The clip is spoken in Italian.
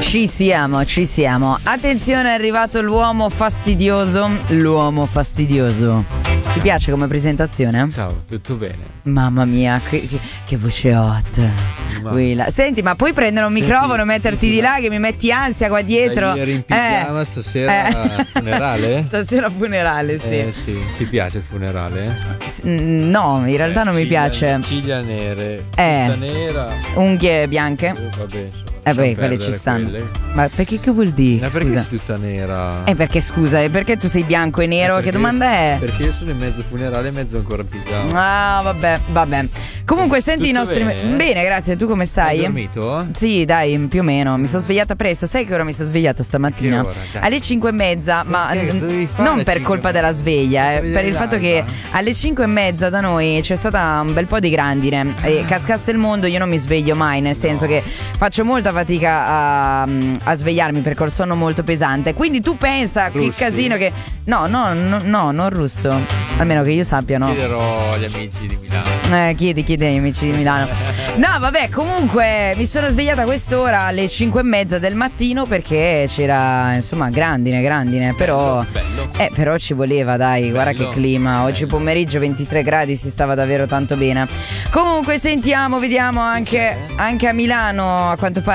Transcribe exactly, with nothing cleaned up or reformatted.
Ci siamo, ci siamo. Attenzione, è arrivato l'uomo fastidioso. L'uomo fastidioso. Ti piace come presentazione? Ciao, tutto bene. Mamma mia, che, che, che voce hot. Quella. Senti, ma puoi prendere un Senti, microfono e metterti senti, di là che mi metti ansia qua dietro? Ieri in pigiama, eh. stasera eh. funerale? Stasera funerale, sì. Eh, sì. Ti piace il funerale? S- no, in realtà eh, non ciglia, mi piace. Ciglia nere, Eh. tutta nera, unghie bianche. oh, vabbè, insomma, Eh beh, lasciamo quelle ci perdere stanno. quelle. Ma perché che vuol dire? Ma perché Scusa. sei tutta nera? Eh perché scusa, e perché tu sei bianco e nero? Perché- Che domanda è? Perché io sono in mezzo funerale e mezzo ancora in pigiama. Ah, vabbè, vabbè. Comunque, senti i Tutto nostri. bene? Bene, grazie. Tu come Hai stai? dormito? Sì, dai, più o meno. Mi sono svegliata presto. Sai che ora mi sono svegliata stamattina? Che ora, dai? Alle cinque e mezza, ma Perché? Cosa dovevi fare non alle per cinque colpa e della mezza? sveglia, eh, Stavi per il vedere fatto live, che alle cinque e mezza da noi c'è stata un bel po' di grandine. E cascasse il mondo, io non mi sveglio mai, nel senso che faccio molta fatica a, a svegliarmi perché ho il sonno molto pesante. Quindi tu pensa che Russi? casino che. No, no, no, no, non russo. Almeno che io sappia, no. Chiederò agli amici di Milano. Eh, chiedi, chiedi ai amici di Milano. No, vabbè, comunque mi sono svegliata a quest'ora alle cinque e mezza del mattino perché c'era, insomma, grandine, grandine. Però, bello. eh, però ci voleva, dai, guarda Bello, che clima. Oggi bello. pomeriggio ventitré gradi, si stava davvero tanto bene. Comunque, sentiamo, vediamo anche, anche a Milano, a quanto pare.